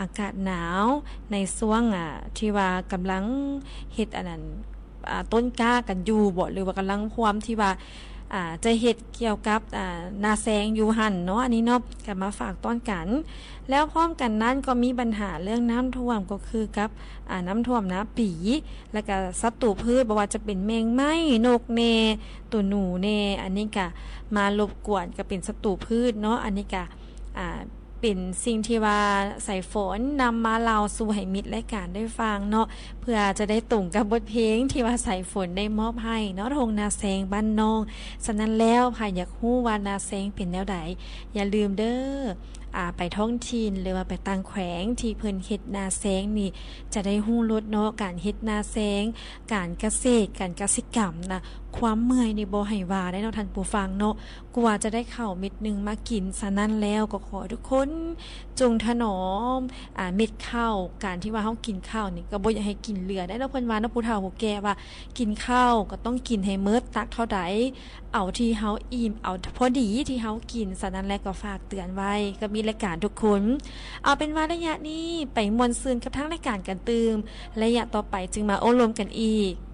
อากาศหนาวในช่วงที่ว่ากำลังเฮ็ดอันนั้นต้นกล้ากันอยู่บ่หรือว่ากำลังพร้อมที่ว่าจะเฮ็ดเกี่ยวกับนาแซงอยู่หั่นเนาะอันนี้เนาะก็มาฝากต้อนกันแล้วพร้อมกันนั้นก็มีปัญหาเรื่องน้ำท่วมก็คือกับน้ำท่วมนะปีแล้วก็ศัตรูพืชบ่ว่าจะเป็นแมงไม้นกแน่ตัวหนูแน่อันนี้ก็มารบกวนก็เป็นศัตรูพืชเนาะอันนี้ก็เป็นสิ่งที่ว่าใส่ฝนนำมาเล่าสู่ให้มิตรและการได้ฟังเนาะเพื่อจะได้ตรงกับบทเพลงที่ว่าใส่ฝนได้มอบให้เนาะทงนาแซงบ้านน้องฉะนั้นแล้วค่ะอยากฮู้ว่านาแซงเป็นแนวใดอย่าลืมเด้อไปท้องถิ่นหรือว่าไปต่างแขวงที่เพิ่นเฮ็ดนาแซงนี่จะได้ฮู้ลดเนาะการเฮ็ดนาแซงการเกษตรการกสิกรรมนะความเมื่อยนี่บ่ให้ว่าได้เนาะท่านผู้ฟังเนาะกว่าจะได้ข้าวเม็ดนึงมากินฉะนั้นแล้วก็ขอทุกคนจงถนอมเม็ดข้าวการที่ว่าเฮากินข้าวนี่ก็บ่อยากให้กินเหลือได้เนาะเพิ่นว่าเนาะผู้เฒ่าผู้แก่ว่ากินข้าวก็ต้องกินให้หมดตักเท่าใดเอาที่เฮาอิ่มเอาพอดีที่เฮากินฉะนั้นแล้วก็ฝากเตือนไว้ก็มีรายการทุกคนเอาเป็นว่าระยะนี้ไปม่วนซื่นกับทางรายการกันตืมระยะต่อไปจึงมาโอ้ลมกันอีก